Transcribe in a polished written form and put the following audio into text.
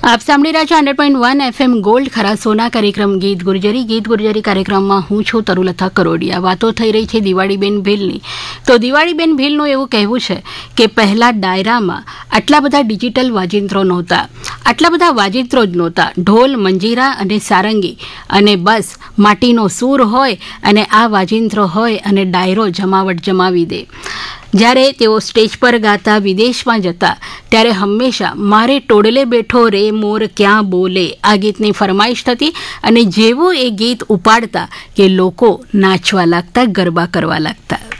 આપ સાંભળી રહ્યા છો 100.1 FM ગોલ્ડ ખરા સોના કાર્યક્રમ ગીત ગુર્જરી કાર્યક્રમમાં હું છું તરુલતા કરોડિયા. વાતો થઈ રહી છે દિવાળીબેન ભીલની. તો દિવાળીબેન ભીલનું એવું કહેવું છે કે પહેલા ડાયરામાં આટલા બધા ડિજિટલ વાજિંત્રો નહોતા, આટલા બધા વાજિંત્રો જ નહોતા. ઢોલ, મંજીરા અને સારંગી અને બસ માટીનો સૂર હોય અને આ વાજિંત્રો હોય અને ડાયરો જમાવટ જમાવી દે. જ્યારે તેઓ સ્ટેજ પર ગાતા, વિદેશમાં જતા, ત્યારે હંમેશા મારે ટોડલે બેઠો રે મોર ક્યાં બોલે આ ગીતની ફરમાઈશ થતી અને જેવું એ ગીત ઉપાડતા કે લોકો નાચવા લાગતા, ગરબા કરવા લાગતા.